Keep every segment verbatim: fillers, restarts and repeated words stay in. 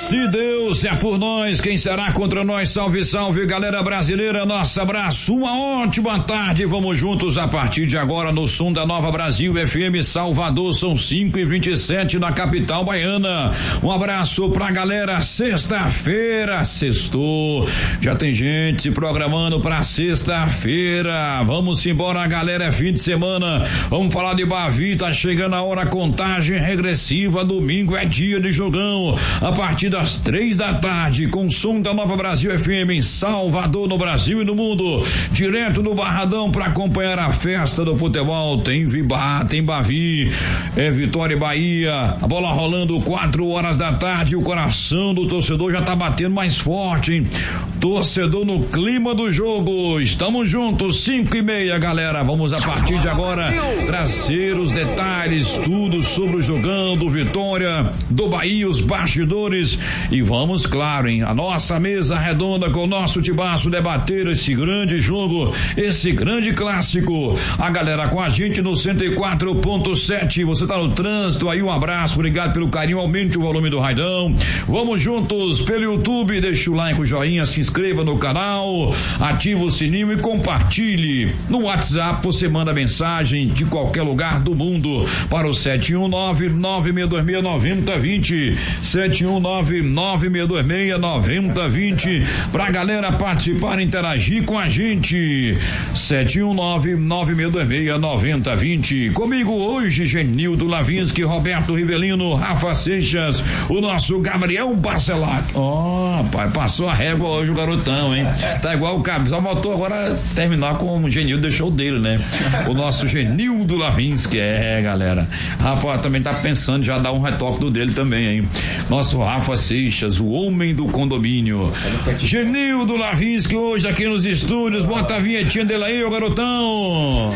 Se Deus é por nós, quem será contra nós? Salve, salve, galera brasileira, nosso abraço, uma ótima tarde, vamos juntos a partir de agora no som da Nova Brasil F M Salvador, são cinco e vinte e sete na capital baiana. Um abraço pra galera, sexta-feira, sextou, já tem gente se programando pra sexta-feira, vamos embora, galera, é fim de semana, vamos falar de Bavi, tá chegando a hora, contagem regressiva, domingo é dia de jogão, a partir das três da tarde, com o som da Nova Brasil F M em Salvador, no Brasil e no mundo, direto do Barradão para acompanhar a festa do futebol. Tem Vibá, tem Bavi, é Vitória e Bahia, a bola rolando quatro horas da tarde, o coração do torcedor já tá batendo mais forte, hein? Torcedor no clima do jogo, estamos juntos, cinco e meia, galera, vamos a partir de agora trazer os detalhes, tudo sobre o jogão do Vitória, do Bahia, os bastidores, e vamos, claro, hein, a nossa mesa redonda com o nosso tibaço debater esse grande jogo, esse grande clássico. A galera com a gente no cento e quatro ponto sete, você tá no trânsito aí, um abraço, obrigado pelo carinho, aumente o volume do raidão, vamos juntos pelo YouTube, deixa o like, o joinha, se inscreva no canal, ativa o sininho e compartilhe. No WhatsApp você manda mensagem de qualquer lugar do mundo para o sete um nove, nove seis dois seis, nove zero dois zero, sete um nove, nove seis dois seis, nove zero dois zero, pra galera participar e interagir com a gente. sete um nove, nove seis dois seis, nove zero dois zero. Comigo hoje, Genildo Lavinsky, Roberto Rivelino, Rafa Seixas, o nosso Gabriel Barcelato. Ó, oh, pai, passou a régua hoje o garotão, hein? Tá igual o Cabo, só voltou agora terminar como o Genildo deixou dele, né? O nosso Genildo Lavinsky, é, galera. Rafa também tá pensando já dar um retoque do dele também, hein? Nosso Rafa Seixas, o homem do condomínio. Genildo Lavinsky hoje aqui nos estúdios, bota a vinhetinha dele aí, ô garotão.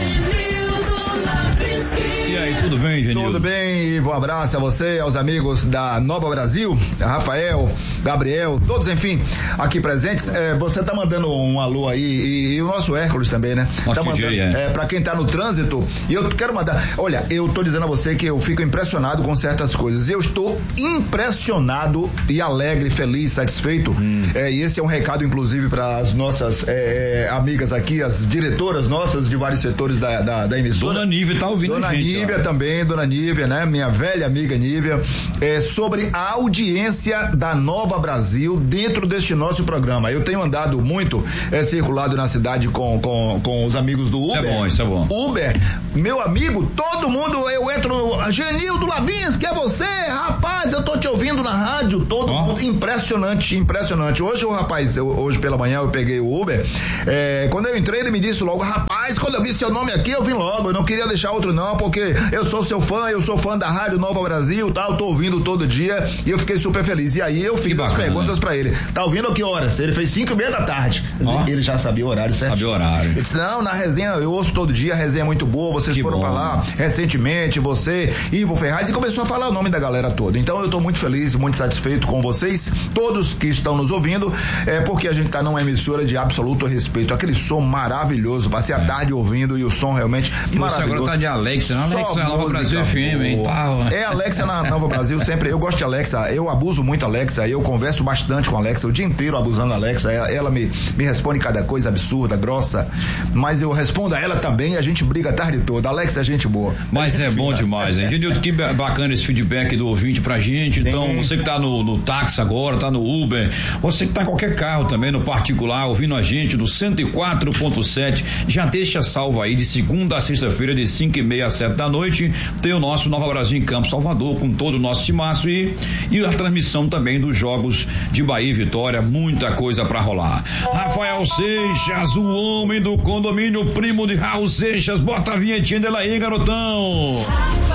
E aí, tudo bem, Genildo? Tudo bem, Ivo, um abraço a você, aos amigos da Nova Brasil, Rafael, Gabriel, todos, enfim, aqui presentes. É, você tá mandando um alô aí, e, e o nosso Hércules também, né? Nosso tá mandando, D J, é. é, pra quem tá no trânsito, e eu quero mandar, olha, eu tô dizendo a você que eu fico impressionado com certas coisas, eu estou impressionado e alegre, feliz, satisfeito, hum. é, e esse é um recado, inclusive, para as nossas é, amigas aqui, as diretoras nossas de vários setores da, da, da emissora. Dona Nívia tá ouvindo Dona a gente. Nívia ó. também, Dona Nívia, né? Minha velha amiga Nívia, é, sobre a audiência da Nova Brasil dentro deste nosso programa. Eu tenho andado muito, é, circulado na cidade com, com, com os amigos do Uber. Isso é bom, isso é bom. Uber, meu amigo, todo mundo, eu entro no Genildo Lavinsky, é você? Rapaz, eu tô te ouvindo na rádio, todo oh. mundo, impressionante, impressionante. Hoje o rapaz, eu, hoje pela manhã eu peguei o Uber, é, quando eu entrei ele me disse logo, rapaz, quando eu vi seu nome aqui eu vim logo, eu não queria deixar outro não, porque eu sou seu fã, eu sou fã da Rádio Nova Brasil, tal, tô ouvindo todo dia e eu fiquei super feliz. E aí eu fiz as perguntas pra ele. Tá ouvindo a que horas? Ele fez cinco e meia da tarde. Oh. Ele já sabia o horário certo. Sabia o horário. Ele disse, não, na resenha, eu ouço todo dia, a resenha é muito boa, vocês que foram bom, pra lá né? recentemente, você, Ivo Ferraz, e começou a falar o nome da galera toda. Então eu tô muito feliz, muito satisfeito com vocês, todos que estão nos ouvindo, é porque a gente tá numa emissora de absoluto respeito. Aquele som maravilhoso, passei é. a tarde ouvindo e o som realmente e maravilhoso. Você agora tá de Alexa, não? Alexa na Nova Brasil F M, hein? É Alexa na Nova Brasil, sempre. Eu gosto de Alexa, eu abuso muito Alexa, eu converso bastante com Alexa, o dia inteiro abusando da Alexa. Ela, ela me, me responde cada coisa absurda, grossa, mas eu respondo a ela também e a gente briga a tarde toda. Alexa é gente boa. Mas é, é bom demais, hein? Genildo, que bacana esse feedback do ouvinte pra gente. Sim. Então, você que tá no, no táxi agora, tá no Uber, você que tá em qualquer carro também, no particular, ouvindo a gente do cento e quatro ponto sete, já deixa salvo aí de segunda a sexta-feira, de cinco e meia a sete da noite, tem o nosso Nova Brasil em Campo Salvador, com todo o nosso timaço e, e a transmissão também dos jogos de Bahia e Vitória, muita coisa pra rolar. Rafael Seixas, o homem do condomínio, primo de Raul Seixas, bota a vinhetinha dela aí, garotão.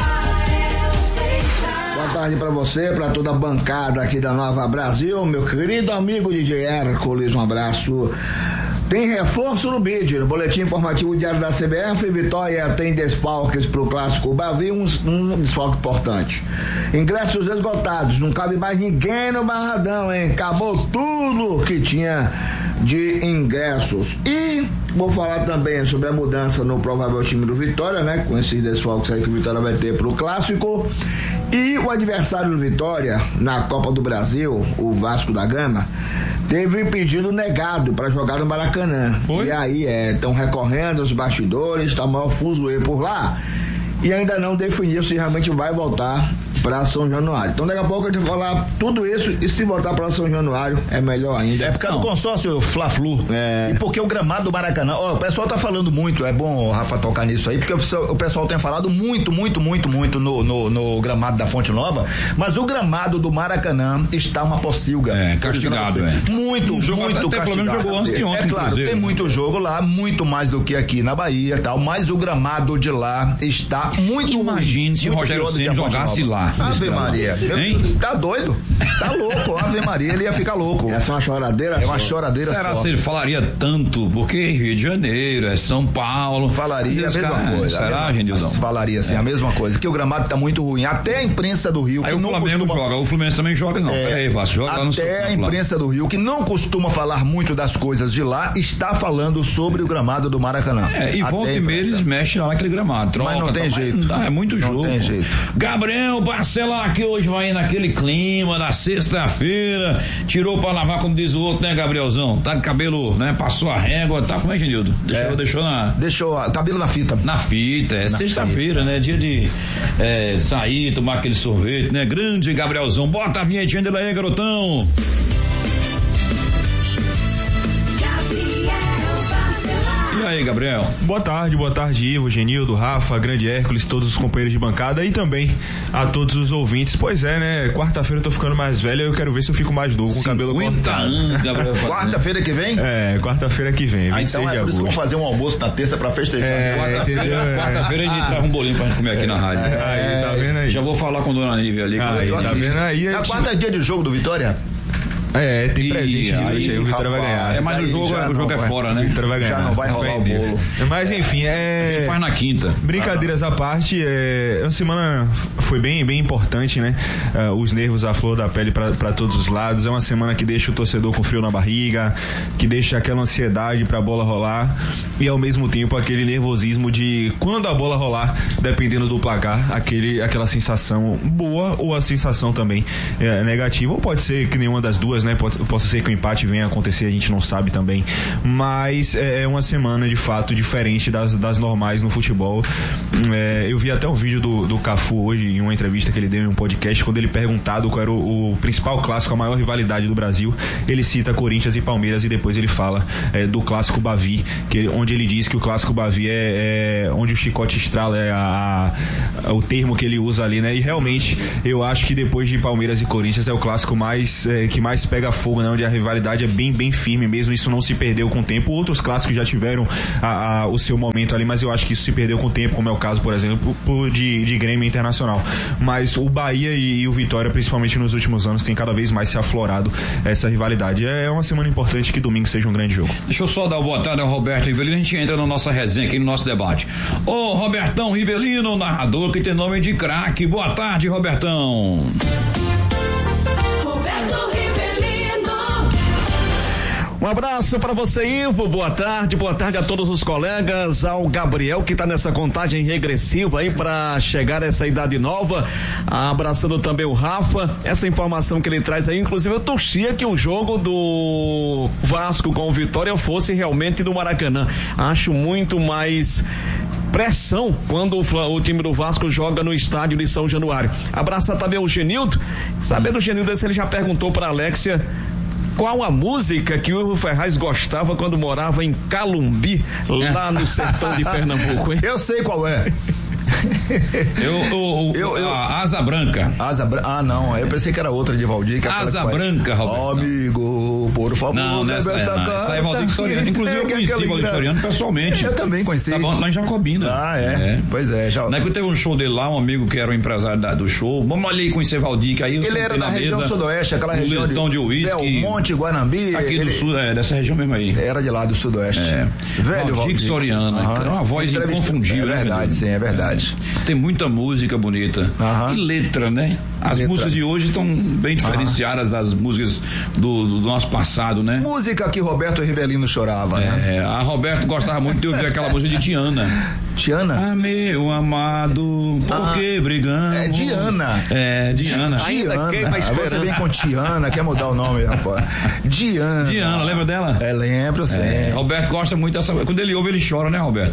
Boa tarde pra você, pra toda a bancada aqui da Nova Brasil, meu querido amigo D J Hércules, um abraço. Tem reforço no B I D, no Boletim Informativo Diário da C B F, Vitória tem desfalques pro Clássico Bavi, um, um desfalque importante. Ingressos esgotados, não cabe mais ninguém no Barradão, hein? Acabou tudo que tinha de ingressos. E vou falar também sobre a mudança no provável time do Vitória, né? Com esses desfalques aí que o Vitória vai ter pro Clássico. E o adversário do Vitória na Copa do Brasil, o Vasco da Gama, teve pedido negado para jogar no Maracanã. Foi? E aí, é, estão recorrendo os bastidores, tá maior fuzuê por lá. E ainda não definiu se realmente vai voltar para São Januário. Então daqui a pouco a gente vai falar tudo isso, e se voltar para São Januário é melhor ainda. É por causa do consórcio Fla-Flu. É. E porque o gramado do Maracanã, ó, o pessoal tá falando muito, é bom, Rafa, tocar nisso aí, porque o pessoal, o pessoal tem falado muito, muito, muito, muito no, no, no gramado da Fonte Nova, mas o gramado do Maracanã está uma pocilga. É, castigado, é. Muito, um jogo muito até castigado. Jogou antes de ontem, é claro, tem muito jogo lá, muito mais do que aqui na Bahia e tal, mas o gramado de lá está muito Imagine se o Rogério Ceni jogasse lá. Ave Maria. Hein? Tá doido? Tá louco. Ave Maria, ele ia ficar louco. Essa é uma choradeira É uma choradeira Será só. se ele falaria tanto? Porque Rio de Janeiro, é São Paulo. Falaria a mesma cara, coisa. Será, Genildão? Falaria assim, é. a mesma coisa. Que o gramado tá muito ruim. Até a imprensa do Rio. Aí que o não Flamengo costuma... joga. O Fluminense também joga, não. É, Peraí, Vasco, joga lá no Até a imprensa do Rio, que não costuma falar muito das coisas de lá, está falando sobre o gramado do Maracanã. É, e volta e meia eles mexem lá naquele gramado. Troca, mas não tem tá, jeito. Mas, é muito não jogo. Não tem jeito. Gabriel Barcelar, que hoje vai naquele clima da sexta-feira, tirou pra lavar, como diz o outro, né, Gabrielzão? Tá de cabelo, né? Passou a régua, tá? Como é, Genildo? Deixou, é. deixou na. Deixou o cabelo na fita. Na fita, é sexta-feira, né? Dia de é, sair, tomar aquele sorvete, né? Grande Gabrielzão. Bota a vinhetinha dele aí, garotão. E aí, Gabriel? Boa tarde, boa tarde, Ivo, Genildo, Rafa, Grande Hércules, todos os companheiros de bancada e também a todos os ouvintes. Pois é, né? Quarta-feira eu tô ficando mais velho e eu quero ver se eu fico mais novo com o cabelo cortado. Anos, Gabriel. Quarta-feira que vem? É, quarta-feira que vem, ah, vinte e seis então é de por isso que agosto. vamos fazer um almoço na terça pra festejar. É, quarta-feira, quarta-feira a gente traz um bolinho pra gente comer aqui na rádio. É, aí, tá vendo aí? Já vou falar com a dona Nívia ali. Aí, tá vendo aí? Na quarta dia de jogo do Vitória? É, tem presente de aí, hoje aí, o Vitória vai ganhar. É, mas o jogo, o jogo é vai, fora, né? O Vitória vai ganhar. Já não vai rolar o bolo. Mas enfim, é... Faz na quinta. Brincadeiras à parte, é... a semana foi bem, bem importante, né? Uh, os nervos à flor da pele para todos os lados. É uma semana que deixa o torcedor com frio na barriga, que deixa aquela ansiedade pra bola rolar e ao mesmo tempo aquele nervosismo de quando a bola rolar, dependendo do placar, aquele, aquela sensação boa ou a sensação também é, negativa. Ou pode ser que nenhuma das duas, né? Pode, possa ser que o empate venha a acontecer, a gente não sabe também, mas é uma semana de fato diferente das, das normais no futebol. É, eu vi até um vídeo do, do Cafu hoje em uma entrevista que ele deu em um podcast, quando ele perguntado qual era o, o principal clássico, a maior rivalidade do Brasil, ele cita Corinthians e Palmeiras e depois ele fala é, do clássico Bavi, que ele, onde ele diz que o clássico Bavi é, é onde o chicote estrala, é a, a, o termo que ele usa ali, né? E realmente eu acho que depois de Palmeiras e Corinthians é o clássico mais é, que mais pega fogo, né? Onde a rivalidade é bem, bem firme mesmo, isso não se perdeu com o tempo. Outros clássicos já tiveram a, a, o seu momento ali, mas eu acho que isso se perdeu com o tempo, como é o caso, por exemplo, de, de Grêmio Internacional. Mas o Bahia e, e o Vitória, principalmente nos últimos anos, tem cada vez mais se aflorado essa rivalidade. É uma semana importante, que domingo seja um grande jogo. Deixa eu só dar boa tarde ao Roberto Rivelino, a gente entra na nossa resenha aqui, no nosso debate. Ô Robertão Rivelino, narrador que tem nome de craque. Boa tarde, Robertão. Um abraço para você, Ivo. Boa tarde, boa tarde a todos os colegas, ao Gabriel que tá nessa contagem regressiva aí para chegar a essa idade nova. Abraçando também o Rafa. Essa informação que ele traz aí, inclusive eu torcia que o jogo do Vasco com o Vitória fosse realmente no Maracanã. Acho muito mais pressão quando o, o time do Vasco joga no estádio de São Januário. Abraçar também o Genildo. Sabendo o Genildo, se ele já perguntou para Alexia qual a música que o Ivo Ferraz gostava quando morava em Calumbi, lá no sertão de Pernambuco, hein? Eu sei qual é. eu, eu, eu, eu a Asa Branca. Asa Branca. Ah, não. Eu pensei que era outra de Valdir. Que Asa Branca, Roberto. Oh, amigo, por favor. Não, nessa é, não. Essa é Valdir Soriano. Inclusive, eu conheci o Valdir Soriano pessoalmente. Eu também conheci. Tava lá em Jacobina. Ah, é? é. Pois é. Já... Na época teve um show dele lá, um amigo que era o empresário da, do show. Vamos ali conhecer Valdir, que aí eu Ele era da região mesa, sudoeste, aquela região de, de uísque. Belmonte, Guanambi. Aqui ele... do sul, é, dessa região mesmo aí. Era de lá do sudoeste. É. Velho Valdir Soriano. Uhum. Era uma voz inconfundível. É verdade, sim, é verdade. Edson. Tem muita música bonita. Aham. E letra, né? As Letra. músicas de hoje estão bem diferenciadas das músicas do, do nosso passado, né? Música que Roberto Rivelino chorava, né? É, a Roberto gostava muito de ouvir aquela música de Diana. Tiana? Ah, meu amado, por Ah, que brigamos? é Diana. É, Diana. Ainda Diana. queima a Aí você esperança. vem com Tiana, quer mudar o nome, rapaz. Diana. Diana, lembra dela? É, lembro, sim. É, Roberto gosta muito dessa. Quando ele ouve, ele chora, né, Roberto?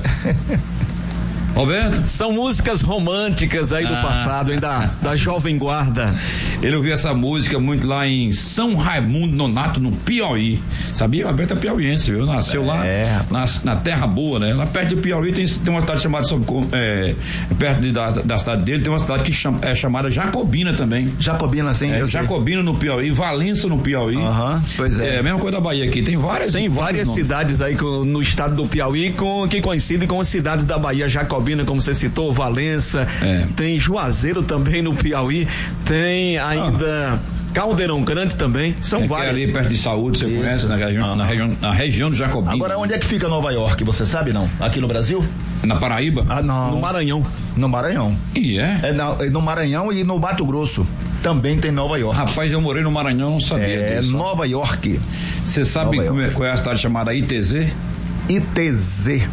Roberto? São músicas românticas aí do Ah. passado, hein, da, da Jovem Guarda. Ele ouviu essa música muito lá em São Raimundo Nonato, no Piauí. Sabia? O Roberto é piauiense, viu? Nasceu lá É, na, na Terra Boa, né? Lá perto de Piauí tem, tem uma cidade chamada, é, perto de, da, da cidade dele, tem uma cidade que chama, é chamada Jacobina também. Jacobina, sim. É, eu sei. Jacobina no Piauí, Valença no Piauí. Aham, pois é. É a mesma coisa da Bahia aqui. Tem várias. Tem várias nomes. cidades aí com- no estado do Piauí com, que coincidem com as cidades da Bahia. Jacobina, como você citou, Valença, É. tem Juazeiro também no Piauí, tem ainda Caldeirão Grande também, são É que é várias. ali perto de Saúde, você Isso. conhece, na região, na, região, na região do Jacobina. Agora, onde é que fica Nova York? Você sabe, não? Aqui no Brasil? Na Paraíba? Ah, não. No Maranhão. No Maranhão. E é? É, na- é no Maranhão e no Mato Grosso. Também tem Nova York. Rapaz, eu morei no Maranhão, não sabia É disso. Nova York. Você sabe Nova como é- York. qual é a cidade chamada I T Z? I T Z.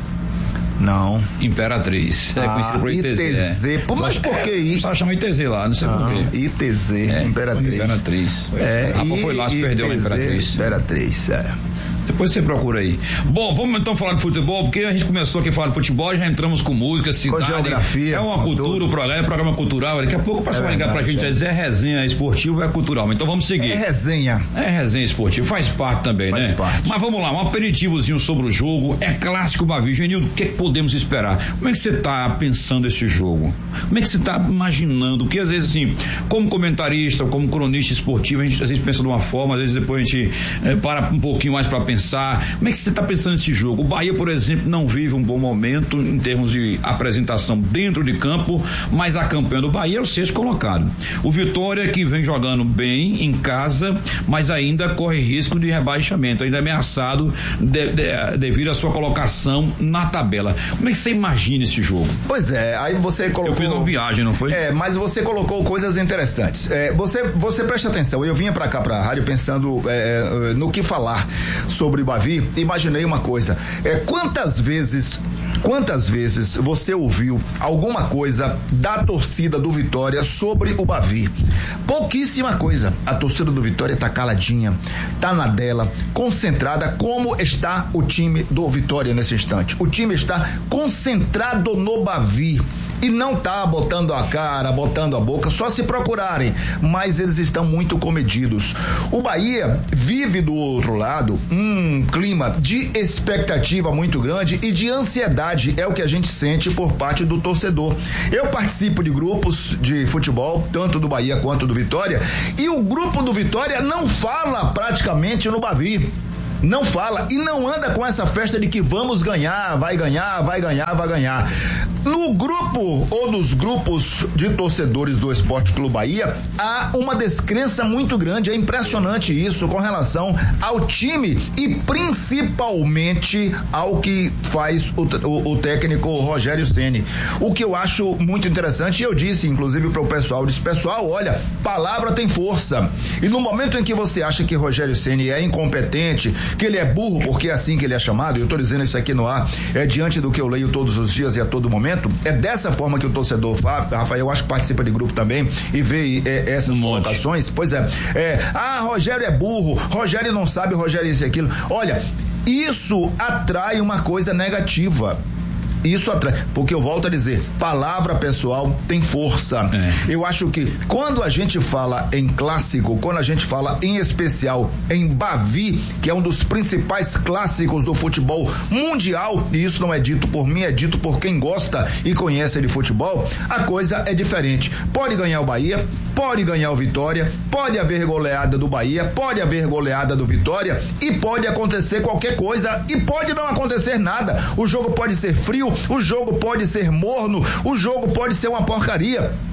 Não. Imperatriz. É Ah, conhecido por I T Z. I T Z. é. Pô, mas por que isso? Só chama I T Z lá, não sei por quê. I T Z, É, Imperatriz. Imperatriz. É, Rapaz, foi lá, se perdeu na I T Z, Imperatriz. Imperatriz, é. Depois você procura aí. Bom, vamos então falar de futebol, porque a gente começou aqui a falar de futebol, já entramos com música, cidade. geografia, É uma com cultura, tudo. o programa é programa cultural. Daqui a pouco o pessoal vai ligar pra verdade, gente e é. dizer é resenha esportiva, é cultural. Então vamos seguir. É resenha. É resenha esportiva, faz parte também, Faz né? parte. Mas vamos lá, um aperitivozinho sobre o jogo. É clássico Bavi. Genildo, o que, é que podemos esperar? Como é que você tá pensando esse jogo? Como é que você tá imaginando? Porque às vezes, assim, como comentarista, como cronista esportivo, a gente às vezes pensa de uma forma, às vezes depois a gente eh, para um pouquinho mais para pensar. Como é que você tá pensando nesse jogo? O Bahia, por exemplo, não vive um bom momento em termos de apresentação dentro de campo, mas a campanha do Bahia é o sexto colocado. O Vitória, que vem jogando bem em casa, mas ainda corre risco de rebaixamento, ainda é ameaçado de, de, devido à sua colocação na tabela. Como é que você imagina esse jogo? Pois é, aí você colocou... Eu fiz uma viagem, não foi? É, mas você colocou coisas interessantes. É, você, você presta atenção, eu vinha pra cá, pra rádio, pensando é, no que falar sobre o Bavi, imaginei uma coisa, é, quantas vezes, quantas vezes você ouviu alguma coisa da torcida do Vitória sobre o Bavi? Pouquíssima coisa. A torcida do Vitória tá caladinha, tá na dela, concentrada. Como está o time do Vitória nesse instante? O time está concentrado no Bavi. E não tá botando a cara, botando a boca, só se procurarem, mas eles estão muito comedidos. O Bahia vive do outro lado um clima de expectativa muito grande e de ansiedade, é o que a gente sente por parte do torcedor. Eu participo de grupos de futebol, tanto do Bahia quanto do Vitória, e o grupo do Vitória não fala praticamente no Bavi. Não fala e não anda com essa festa de que vamos ganhar, vai ganhar, vai ganhar, vai ganhar. No grupo ou nos grupos de torcedores do Esporte Clube Bahia, há uma descrença muito grande, é impressionante isso com relação ao time e principalmente ao que faz o, o, o técnico Rogério Ceni. O que eu acho muito interessante, e eu disse inclusive para o pessoal, disse, pessoal, olha, palavra tem força. E no momento em que você acha que Rogério Ceni é incompetente, que ele é burro, porque é assim que ele é chamado, eu estou dizendo isso aqui no ar, é diante do que eu leio todos os dias e a todo momento, é dessa forma que o torcedor, Rafael, eu acho que participa de grupo também e vê é, essas um colocações, pois é, é, ah, Rogério é burro, Rogério não sabe, Rogério isso e aquilo. Olha, isso atrai uma coisa negativa. Isso atrai, porque eu volto a dizer, palavra pessoal tem força. É. Eu acho que quando a gente fala em clássico, quando a gente fala em especial em Bavi, que é um dos principais clássicos do futebol mundial, e isso não é dito por mim, é dito por quem gosta e conhece de futebol, a coisa é diferente. Pode ganhar o Bahia, pode ganhar o Vitória, pode haver goleada do Bahia, pode haver goleada do Vitória e pode acontecer qualquer coisa e pode não acontecer nada. O jogo pode ser frio, o jogo pode ser morno, o jogo pode ser uma porcaria.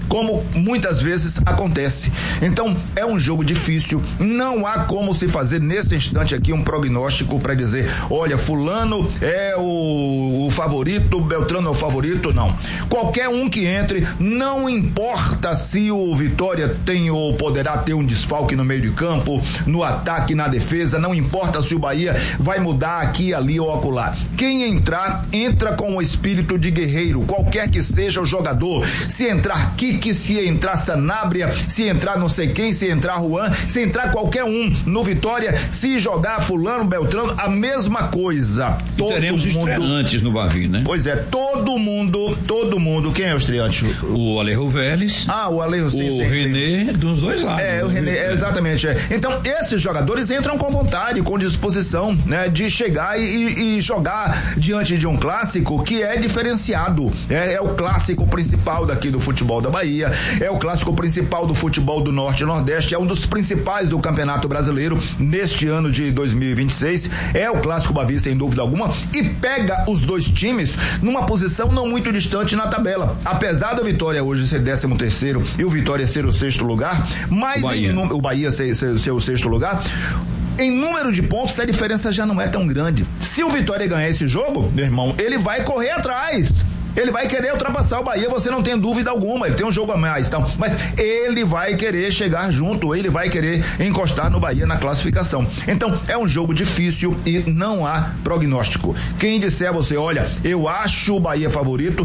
como muitas vezes acontece. Então, é um jogo difícil, não há como se fazer nesse instante aqui um prognóstico para dizer, olha, fulano é o, o favorito, Beltrano é o favorito, não. Qualquer um que entre, não importa se o Vitória tem ou poderá ter um desfalque no meio de campo, no ataque, na defesa, não importa se o Bahia vai mudar aqui, ali ou acolá. Quem entrar, entra com o espírito de guerreiro, qualquer que seja o jogador. Se entrar Kiki, se entrar Sanabria, se entrar não sei quem, se entrar Juan, se entrar qualquer um no Vitória, se jogar fulano, Beltrano, a mesma coisa. E todo teremos mundo... estreantes no Bavi, né? Pois é, todo mundo, todo mundo. Quem é o estreante? O Alejo Vélez. Ah, o Alejo, sim, O sim, René, sim. Dos dois lados. É, o René, é, exatamente. É. Então, esses jogadores entram com vontade, com disposição, né, de chegar e, e jogar diante de um clássico que é diferenciado. É, é o clássico principal daqui do futebol da Bahia, é o clássico principal do futebol do Norte e Nordeste, é um dos principais do Campeonato Brasileiro neste ano de dois mil e vinte e seis, é o clássico Bavi, sem dúvida alguma, e pega os dois times numa posição não muito distante na tabela. Apesar do Vitória hoje ser décimo terceiro e o Vitória ser o sexto lugar, mas o Bahia, em, o Bahia ser, ser, ser o sexto lugar, em número de pontos a diferença já não é tão grande. Se o Vitória ganhar esse jogo, meu irmão, ele vai correr atrás. Ele vai querer ultrapassar o Bahia, você não tem dúvida alguma, ele tem um jogo a mais, então, mas ele vai querer chegar junto, ele vai querer encostar no Bahia na classificação. Então, é um jogo difícil e não há prognóstico. Quem disser a você, olha, eu acho o Bahia favorito,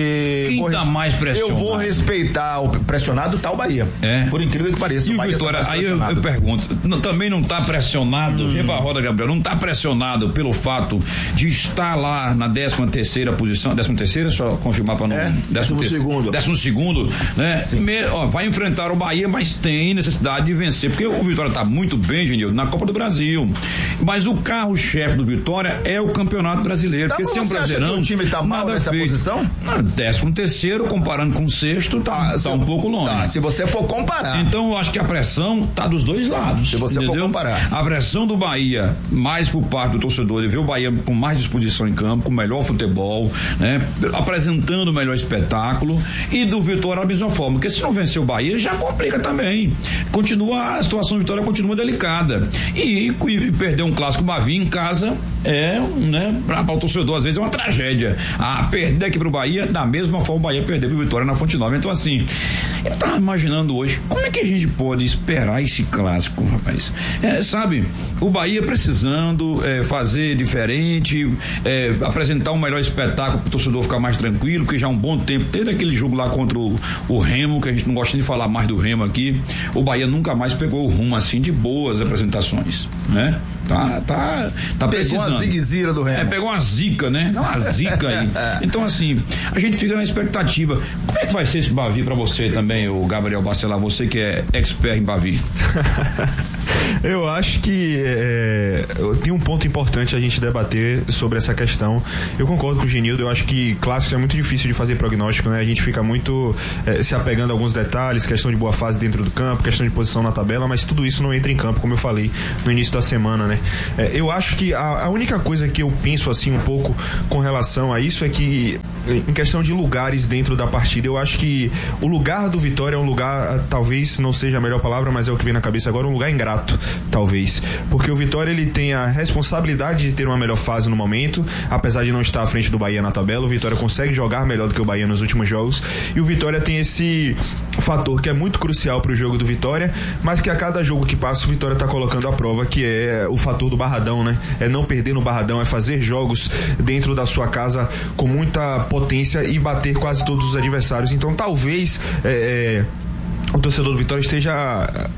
e quem vou tá res... mais pressionado? Eu vou respeitar o pressionado, tá o Bahia. É. Por incrível que pareça. E o, o Vitória, tá aí eu, eu pergunto, não, também não tá pressionado, hum. vem pra roda, Gabriel, não tá pressionado pelo fato de estar lá na décima terceira posição, décima terceira, só confirmar para não. É, décimo segundo. Décimo segundo, né? Me, ó, vai enfrentar o Bahia, mas tem necessidade de vencer, porque o Vitória tá muito bem, Genil, na Copa do Brasil. Mas o carro-chefe do Vitória é o Campeonato Brasileiro. Tá, porque se é um brasileirão. O time tá mal nessa feito. posição? Não, décimo terceiro, comparando com o sexto, tá, ah, tá um pouco longe. Tá, se você for comparar. Então eu acho que a pressão tá dos dois lados. Se você entendeu? for comparar. A pressão do Bahia, mais por parte do torcedor, de ver o Bahia com mais disposição em campo, com melhor futebol, né? Apresentando o melhor espetáculo, e do Vitória da mesma forma, porque se não vencer o Bahia já complica também, continua, a situação do Vitória continua delicada, e, e perder um clássico Bavi em casa é, né, para o torcedor às vezes é uma tragédia. Ah, perder aqui pro Bahia, da mesma forma o Bahia perder pro Vitória na Fonte Nova. Então assim, eu tava imaginando hoje, como é que a gente pode esperar esse clássico, rapaz? É, sabe, o Bahia precisando é, fazer diferente, é, apresentar um melhor espetáculo pro torcedor ficar mais tranquilo, porque já há um bom tempo, desde aquele jogo lá contra o, o Remo, que a gente não gosta de falar mais do Remo aqui, o Bahia nunca mais pegou o rumo assim de boas apresentações, né? Tá, tá, tá pegou uma ziguezira do Remo. É, pegou uma zica, né? Uma zica aí. Então assim, a gente fica na expectativa. Como é que vai ser esse Bavi pra você também, o Gabriel Bacelar, você que é expert em Bavi? Eu acho que é, tem um ponto importante a gente debater sobre essa questão. Eu concordo com o Genildo, eu acho que clássico é muito difícil de fazer prognóstico, né? A gente fica muito é, se apegando a alguns detalhes, questão de boa fase dentro do campo, questão de posição na tabela, mas tudo isso não entra em campo, como eu falei no início da semana, né? É, eu acho que a, a única coisa que eu penso assim um pouco com relação a isso é que, em questão de lugares dentro da partida, eu acho que o lugar do Vitória é um lugar, talvez não seja a melhor palavra, mas é o que vem na cabeça agora, um lugar ingrato, talvez, porque o Vitória ele tem a responsabilidade de ter uma melhor fase no momento, apesar de não estar à frente do Bahia na tabela. O Vitória consegue jogar melhor do que o Bahia nos últimos jogos, e o Vitória tem esse fator que é muito crucial para o jogo do Vitória, mas que a cada jogo que passa o Vitória está colocando à prova, que é o fator do Barradão, né? É não perder no Barradão, é fazer jogos dentro da sua casa com muita potência e bater quase todos os adversários. Então talvez é, é, o torcedor do Vitória esteja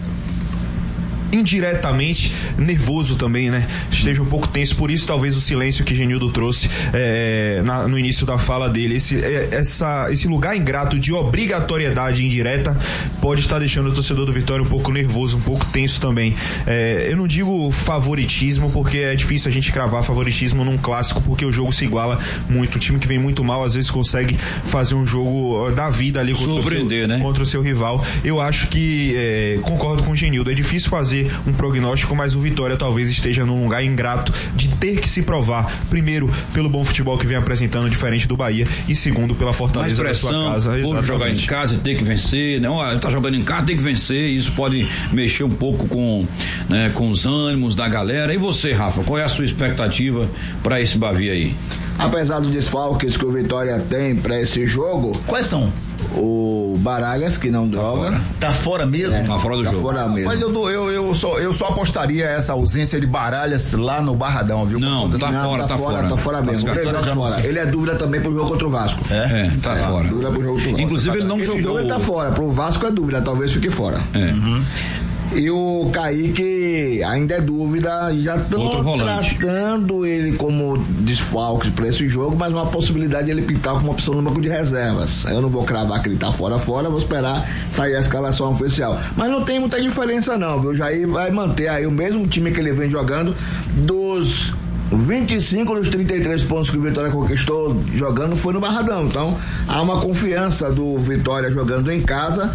indiretamente nervoso também, né? Esteja um pouco tenso, por isso talvez o silêncio que Genildo trouxe é, na, no início da fala dele, esse, é, essa, esse lugar ingrato de obrigatoriedade indireta pode estar deixando o torcedor do Vitória um pouco nervoso, um pouco tenso também. É, eu não digo favoritismo, porque é difícil a gente cravar favoritismo num clássico, porque o jogo se iguala muito, o time que vem muito mal às vezes consegue fazer um jogo da vida ali contra, o seu, né? contra o seu rival. Eu acho que é, concordo com o Genildo, é difícil fazer fazer um prognóstico, mas o Vitória talvez esteja num lugar ingrato de ter que se provar, primeiro, pelo bom futebol que vem apresentando, diferente do Bahia, e segundo, pela fortaleza da sua casa. Por jogar em casa e ter que vencer, né? Olha, tá jogando em casa, tem que vencer, isso pode mexer um pouco com, né, com os ânimos da galera. E você, Rafa, qual é a sua expectativa para esse Bavi aí? Apesar dos desfalques que o Vitória tem para esse jogo, quais são? O Baralhas, que não droga. Tá fora mesmo? É, tá fora do tá jogo. Fora mesmo. Mas eu, eu, eu, só, eu só apostaria essa ausência de Baralhas lá no Barradão, viu? Não, tá não, fora, tá, tá fora. fora. Tá fora mesmo. Tá Três jogos fora. Ele é dúvida também pro jogo contra o Vasco. É, é tá é, fora. Dúvida pro jogo contra o Vasco. Inclusive ele não Esse jogou. Jogo ele tá fora. Pro Vasco é dúvida, talvez fique fora. É. Uhum. E o Kaique ainda é dúvida, já estão tratando ele como desfalque para esse jogo, mas uma possibilidade de ele pintar como opção no banco de reservas. Eu não vou cravar que ele tá fora fora, vou esperar sair a escalação oficial. Mas não tem muita diferença não, viu? O Jair vai manter aí o mesmo time que ele vem jogando dos vinte e cinco dos trinta e três pontos que o Vitória conquistou jogando foi no Barradão. Então há uma confiança do Vitória jogando em casa.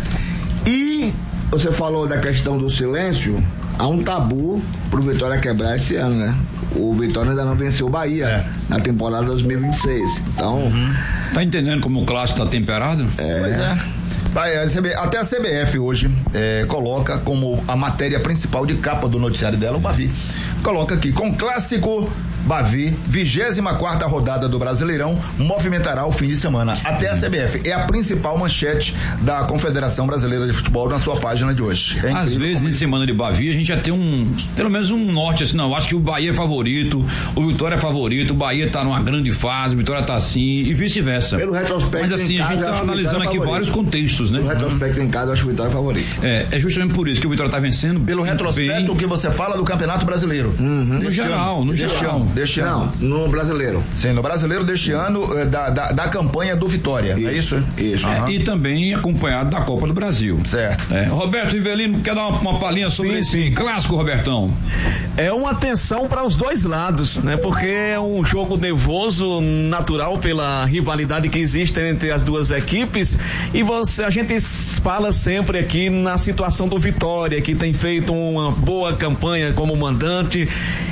E você falou da questão do silêncio, há um tabu pro Vitória quebrar esse ano, né? O Vitória ainda não venceu o Bahia é. na temporada dois mil e vinte e seis. Então. Uhum. Tá entendendo como o clássico tá temperado? É. Pois é. Até a C B F hoje é, coloca como a matéria principal de capa do noticiário dela o Bavi. Coloca aqui, com clássico Bavi, vigésima quarta rodada do Brasileirão, movimentará o fim de semana. Até a C B F. É a principal manchete da Confederação Brasileira de Futebol na sua página de hoje. É Às vezes, em semana de Bavi, a gente já tem um, pelo menos um norte assim, não, acho que o Bahia é favorito, o Vitória é favorito, o Bahia tá numa grande fase, o Vitória tá assim, e vice-versa. Pelo retrospecto. Mas assim, a gente tá analisando aqui vários contextos, né? Pelo retrospecto em casa, eu acho o Vitória favorito. É, é justamente por isso que o Vitória tá vencendo. Pelo retrospecto, o que você fala do Campeonato Brasileiro. Uhum. No geral, ano, no deste geral. Ano, deste Não, ano. no Brasileiro. Sim, no Brasileiro deste ano, da, da, da campanha do Vitória, isso, é isso? Isso. É, uhum. E também acompanhado da Copa do Brasil. Certo. É, Roberto Rivelino, quer dar uma, uma palhinha sobre sim, esse sim. clássico, Robertão? É uma tensão para os dois lados, né? Porque é um jogo nervoso, natural pela rivalidade que existe entre as duas equipes, e você, a gente fala sempre aqui na situação do Vitória, que tem feito uma boa campanha como mandante,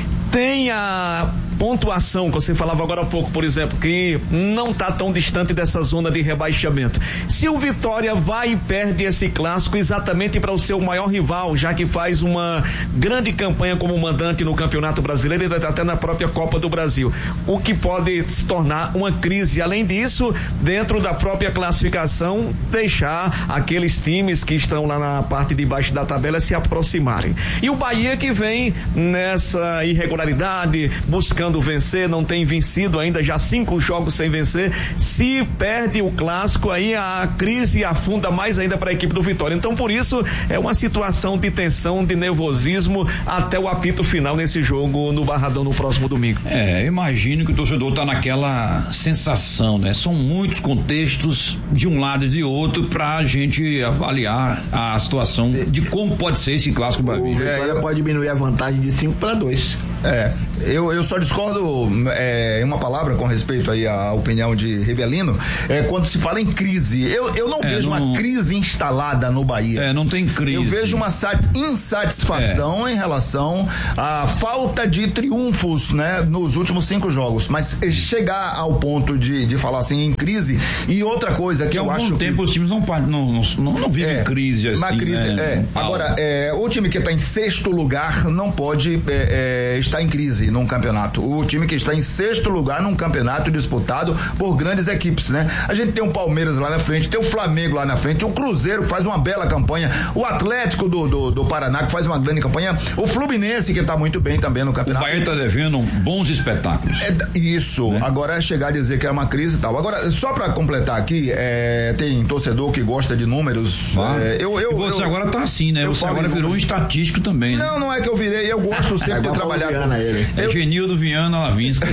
tem a pontuação que você falava agora há pouco, por exemplo, que não está tão distante dessa zona de rebaixamento. Se o Vitória vai e perde esse clássico exatamente para o seu maior rival, já que faz uma grande campanha como mandante no Campeonato Brasileiro e até na própria Copa do Brasil, o que pode se tornar uma crise. Além disso, dentro da própria classificação, deixar aqueles times que estão lá na parte de baixo da tabela se aproximarem. E o Bahia, que vem nessa irregularidade, buscando vencer, não tem vencido ainda, já cinco jogos sem vencer. Se perde o clássico, aí a crise afunda mais ainda para a equipe do Vitória. Então, por isso, é uma situação de tensão, de nervosismo até o apito final nesse jogo no Barradão no próximo domingo. É, imagino que o torcedor tá naquela sensação, né? São muitos contextos de um lado e de outro pra gente avaliar a situação de como pode ser esse clássico Bavi. O Vitória pode diminuir a vantagem de cinco para dois. É, eu, eu só discordo é, em uma palavra com respeito aí à opinião de Rivelino, é, quando se fala em crise. Eu, eu não é, vejo não, uma crise instalada no Bahia. É, não tem crise. Eu vejo uma insatisfação é. em relação à falta de triunfos, né, nos últimos cinco jogos. Mas chegar ao ponto de, de falar assim em crise, e outra coisa que, que eu acho. Há algum tempo que... os times não, não, não, não vivem é, crise assim. Na crise, né? é. Agora, é, o time que está em sexto lugar não pode é, é, estar em crise num campeonato. O time que está em sexto lugar num campeonato disputado por grandes equipes, né? A gente tem o Palmeiras lá na frente, tem o Flamengo lá na frente, o Cruzeiro que faz uma bela campanha, o Atlético do, do, do Paraná que faz uma grande campanha, o Fluminense que está muito bem também no campeonato. O Bahia está devendo bons espetáculos. É, isso, né? Agora é chegar a dizer que é uma crise e tal. Agora, só para completar aqui, é, tem torcedor que gosta de números. Ah, é, eu, eu, e você eu, agora tá assim, né? Você agora virou um estatístico também, né? Não, não é que eu virei, eu gosto sempre é de trabalhar com ele. É eu... Genildo Viana Lavinsky.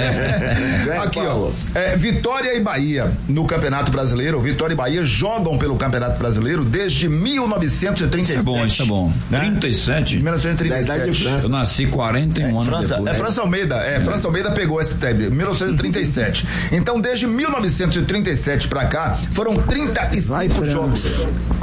É. Aqui, ó. É, Vitória e Bahia no Campeonato Brasileiro. Vitória e Bahia jogam pelo Campeonato Brasileiro desde mil novecentos e trinta e sete. Isso é bom, isso é bom. Né? trinta e sete? mil novecentos e trinta e sete. Eu nasci quarenta e um é, anos França, depois. É França Almeida. É, é. França Almeida pegou esse tempo. mil novecentos e trinta e sete. Então, desde mil novecentos e trinta e sete pra cá, foram trinta e cinco Vai, jogos.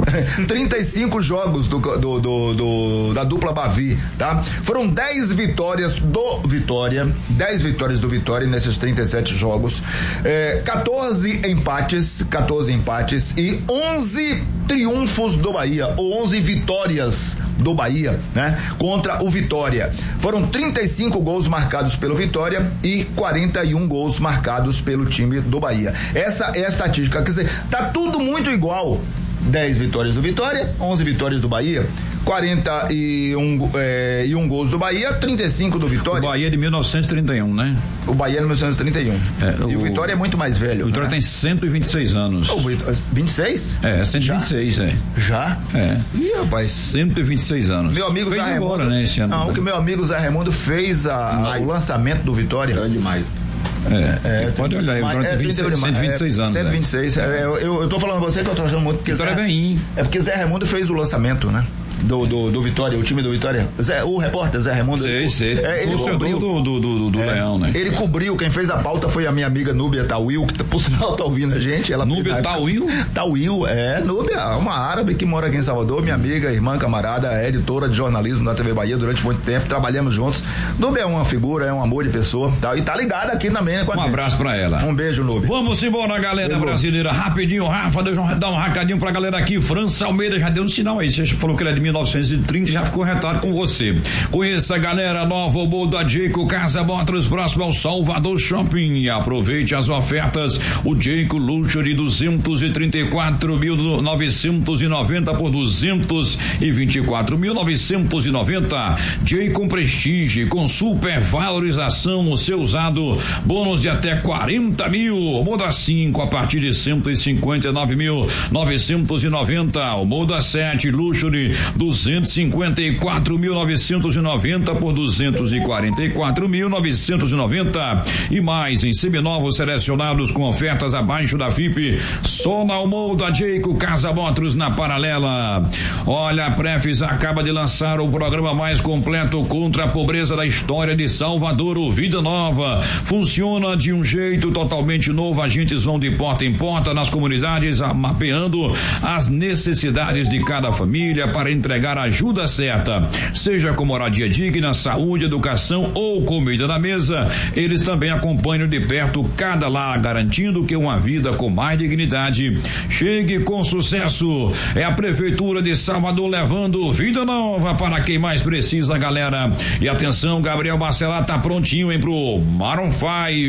trinta e cinco jogos do, do, do, do da dupla Bavi, tá? Foram dez vitórias do Vitória, dez vitórias do Vitória nesses trinta e sete jogos, é, quatorze empates, quatorze empates e onze triunfos do Bahia, ou onze vitórias do Bahia, né? Contra o Vitória. Foram trinta e cinco gols marcados pelo Vitória e quarenta e um gols marcados pelo time do Bahia. Essa é a estatística, quer dizer, tá tudo muito igual. dez vitórias do Vitória, onze vitórias do Bahia, quarenta e um, é, e um gols do Bahia, trinta e cinco do Vitória. O Bahia é de mil novecentos e trinta e um, né? O Bahia é de mil novecentos e trinta e um. É, e o, o Vitória é muito mais velho. O Vitória, né? Tem cento e vinte e seis anos. O Vitória, vinte e seis? É, cento e vinte e seis, Já? é. Já? É. Ih, rapaz. cento e vinte e seis anos. Meu amigo fez Zé Raimundo. Agora, né, esse ano. Não, que meu amigo Zé Raimundo fez a, a, o lançamento do Vitória. É demais. É, é, pode olhar aí, o Vitória tem vinte e seis, cento e vinte e seis anos. cento e vinte e seis, é, eu, eu, eu tô falando a você que eu tô achando muito porque Vitória Zé, ganhou. É porque Zé Raimundo fez o lançamento, né? Do, do, do Vitória, o time do Vitória. Zé, o repórter Zé Raimundo. Sei, sei. É, ele cobriu do, do, do, do é, Leão, né? Ele cobriu, quem fez a pauta foi a minha amiga Núbia Tawil, que por sinal tá ouvindo a gente. Ela Núbia Tawil? Tawil, é, Núbia, uma árabe que mora aqui em Salvador, minha amiga, irmã, camarada, é editora de jornalismo da T V Bahia durante muito tempo, trabalhamos juntos. Núbia é uma figura, é um amor de pessoa, tá? E tá ligada aqui também, né? Com a um gente. abraço pra ela. Um beijo, Núbia. Vamos embora, galera brasileira. Rapidinho, Rafa, deixa eu dar um recadinho pra galera aqui. França Almeida já deu um sinal aí. Você falou que ele é de mil novecentos e trinta, já ficou retado com você. Conheça a galera nova, o Bol da Jayco Casa Motors, próximo ao Salvador Shopping. Aproveite as ofertas. O Jayco Luxury duzentos e trinta e quatro mil novecentos e noventa por duzentos e vinte e quatro mil novecentos e noventa. Jayco Prestige com super valorização. O seu usado, bônus de até quarenta mil. Moda cinco a partir de cento e cinquenta e nove mil novecentos e noventa. O Moda sete Luxury duzentos e cinquenta e quatro mil novecentos e noventa por duzentos e quarenta e quatro mil novecentos e noventa. E mais em seminovos selecionados com ofertas abaixo da F I P. Só na Moda Jayco Casa Motors na Paralela. Olha, a Prefis acaba de lançar o programa mais completo contra a pobreza da história de Salvador, o Vida Nova. Funciona de um jeito totalmente novo. Agentes vão de porta em porta nas comunidades, mapeando as necessidades de cada família para entregar ajuda certa, seja com moradia digna, saúde, educação ou comida na mesa. Eles também acompanham de perto cada lar, garantindo que uma vida com mais dignidade chegue com sucesso. É a Prefeitura de Salvador levando Vida Nova para quem mais precisa, galera. E atenção, Gabriel Bacelar tá prontinho, hein, pro Maroon cinco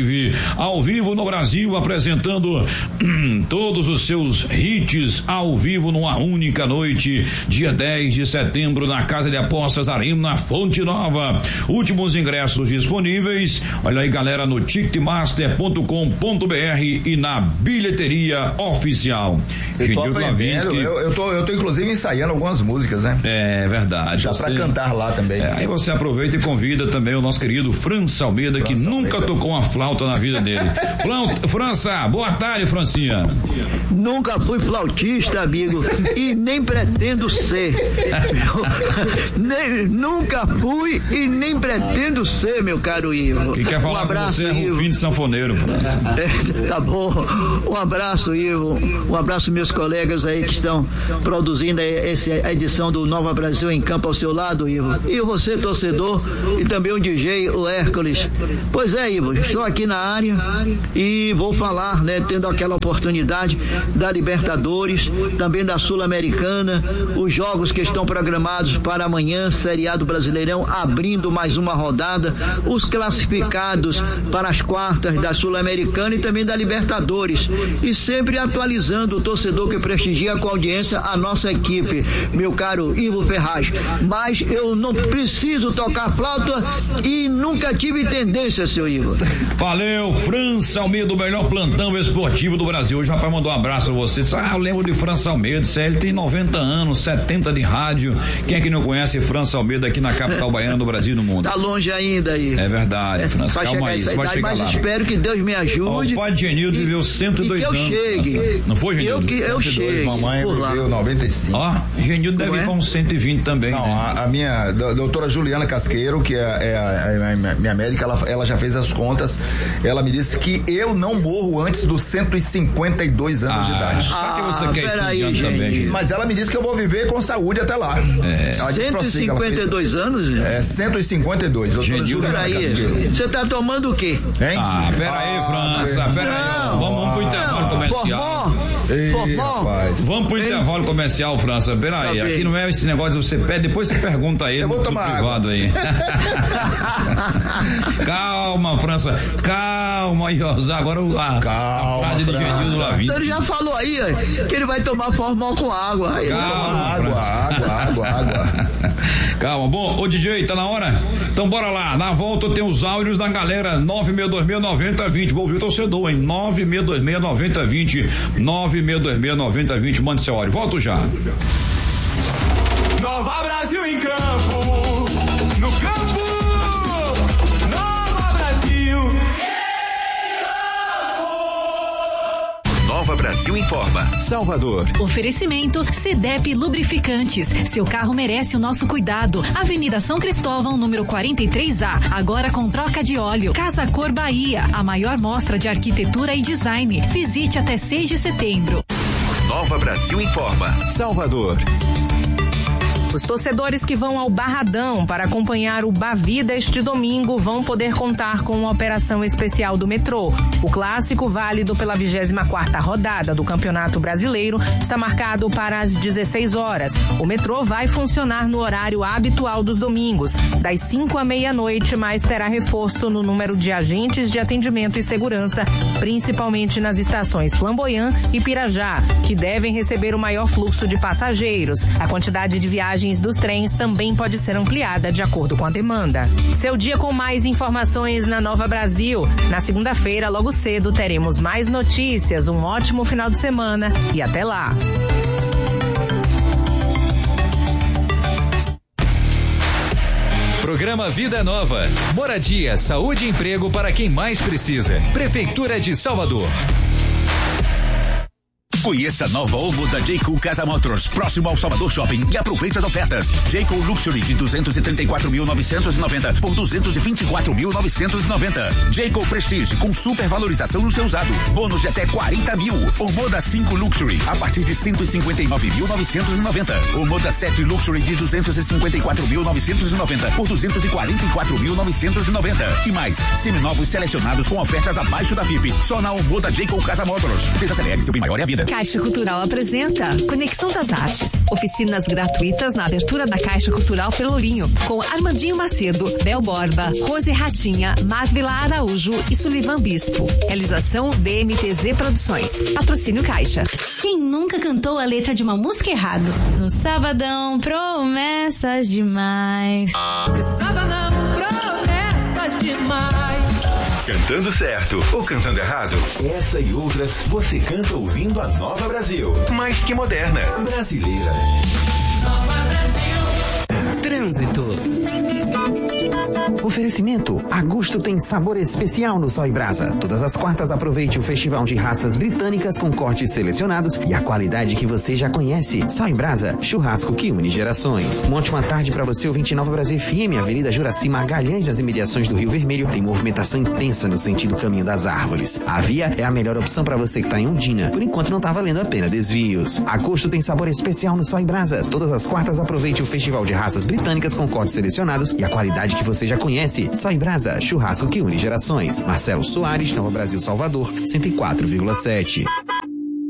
ao vivo no Brasil, apresentando todos os seus hits ao vivo numa única noite, dia dez de setembro, na Casa de Apostas Arena Fonte Nova. Últimos ingressos disponíveis. Olha aí, galera, no ticketmaster ponto com ponto b r e na bilheteria oficial. Eu tô aprendendo, eu, eu, tô, eu tô inclusive ensaiando algumas músicas, né? É verdade. Já você, pra cantar lá também. É, aí você aproveita e convida também o nosso querido França Almeida, França que nunca Almeida. tocou uma flauta na vida dele. França, boa tarde, Francinha. Nunca fui flautista, amigo, e nem pretendo ser. nem, nunca fui e nem pretendo ser, meu caro Ivo. Quem quer falar um abraço, com você é Rufino de Sanfoneiro, França. É, tá bom. Um abraço, Ivo. Um abraço, meus colegas aí que estão produzindo essa edição do Nova Brasil em Campo ao seu lado, Ivo. E você, torcedor, e também o D J, o Hércules. Pois é, Ivo, estou aqui na área e vou falar, né, tendo aquela oportunidade da Libertadores, também da Sul-Americana, os jogos que estão programados para amanhã, Seriado Brasileirão abrindo mais uma rodada, os classificados para as quartas da Sul-Americana e também da Libertadores, e sempre atualizando o torcedor que prestigia com audiência a nossa equipe, meu caro Ivo Ferraz. Mas eu não preciso tocar flauta e nunca tive tendência, seu Ivo. Valeu, França Almeida, o melhor plantão esportivo do Brasil. Hoje o rapaz mandou um abraço pra você. Ah, eu lembro de França Almeida, ele tem noventa anos, setenta de rádio. rádio. Quem é que não conhece França Almeida aqui na capital baiana do Brasil e do mundo? Tá longe ainda aí. É verdade, é, França, calma aí, você vai chegar mas lá. Mas espero que Deus me ajude. O pai de Genildo viveu cento e dois que eu anos. Chegue. Não foi, Genildo? Eu, que eu chegue. Mamãe viveu noventa e cinco. Ó, Genildo deve é? ir com cento e vinte também, Não, né? a, a minha a doutora Juliana Casqueiro, que é, é a, a minha médica, ela, ela já fez as contas, ela me disse que eu não morro antes dos cento e cinquenta e dois anos ah, de idade. Pra que você Ah, quer estudiando também, gente? Mas ela me disse que eu vou viver com saúde até lá. É. cento e cinquenta e dois anos? É, cento e cinquenta e dois. Doutora Juliana Casqueiro. Você tá tomando o quê? Hein? Ah, pera aí, França, pera aí. Vamos, vamos pro intervalo comercial. Ei, Forró. rapaz. Vamos pro intervalo comercial, França. Pera aí, Tá bem. aqui não é esse negócio de você pede, depois você pergunta a ele Eu vou no tomar privado água. aí. Calma, França, calma aí, ó. Agora a, Calma, a frase de França. Genildo Lavini. Ele já falou aí, ó, que ele vai tomar formal com água. Aí, Calma, Água, França. água, água, água. Calma, bom, ô D J, tá na hora? Então bora lá, na volta tem os áudios da galera, nove seis dois seis, nove zero dois zero, vou ouvir o torcedor, hein, nove seis dois seis, nove zero dois zero, nove seis dois seis, nove zero dois zero, mande seu áudio, volto já. Nova Brasil em campo, no campo, Nova Brasil. Nova Brasil informa. Salvador. Oferecimento Cedep Lubrificantes. Seu carro merece o nosso cuidado. Avenida São Cristóvão, número quarenta e três A. Agora com troca de óleo. Casa Cor Bahia. A maior mostra de arquitetura e design. Visite até seis de setembro. Nova Brasil informa. Salvador. Os torcedores que vão ao Barradão para acompanhar o Bavida este domingo vão poder contar com uma operação especial do metrô. O clássico, válido pela vigésima quarta rodada do Campeonato Brasileiro, está marcado para as dezesseis horas. O metrô vai funcionar no horário habitual dos domingos, das cinco à meia-noite, mas terá reforço no número de agentes de atendimento e segurança, principalmente nas estações Flamboyant e Pirajá, que devem receber o maior fluxo de passageiros. A quantidade de viagens dos trens também pode ser ampliada de acordo com a demanda. Seu dia com mais informações na Nova Brasil. Na segunda-feira, logo cedo, teremos mais notícias. Um ótimo final de semana e até lá. Programa Vida Nova. Moradia, saúde e emprego para quem mais precisa. Prefeitura de Salvador. Conheça a nova Omo da Jayco Casa Motors, próximo ao Salvador Shopping, e aproveite as ofertas. Jayco Luxury de duzentos e trinta e quatro mil novecentos e noventa por duzentos e vinte e quatro mil novecentos e noventa. Jayco Prestige com super valorização no seu usado. Bônus de até quarenta mil. O Moda cinco Luxury a partir de cento e cinquenta e nove mil novecentos e noventa. O Moda sete Luxury de duzentos e cinquenta e quatro mil novecentos e noventa por duzentos e quarenta e quatro mil novecentos e noventa. E mais, seminovos selecionados com ofertas abaixo da V I P. Só na Omo da Jayco Casa Motors. Desacelere, seu bem maior é a vida. Caixa Cultural apresenta Conexão das Artes. Oficinas gratuitas na abertura da Caixa Cultural Pelourinho, com Armandinho Macedo, Bel Borba, Rose Ratinha, Marvila Araújo e Sullivan Bispo. Realização B M T Z Produções. Patrocínio Caixa. Quem nunca cantou a letra de uma música errado? No sabadão, promessas demais. No sabadão, promessas demais. Cantando certo ou cantando errado? Essa e outras você canta ouvindo a Nova Brasil. Mais que moderna. Brasileira. Nova Brasil. Trânsito. Oferecimento: Agosto tem sabor especial no Sol e Brasa. Todas as quartas aproveite o festival de raças britânicas com cortes selecionados e a qualidade que você já conhece. Sol e Brasa, churrasco que une gerações. Uma ótima tarde para você, ouvinte Nova Brasil F M. Avenida Juraci Magalhães, nas imediações do Rio Vermelho, tem movimentação intensa no sentido caminho das árvores. A via é a melhor opção para você que está em Ondina. Por enquanto não está valendo a pena desvios. Agosto tem sabor especial no Sol e Brasa. Todas as quartas aproveite o festival de raças britânicas com cortes selecionados e a qualidade que você já conhece. Sol e Brasa, churrasco que une gerações. Marcelo Soares, Nova Brasil Salvador, cento e quatro vírgula sete.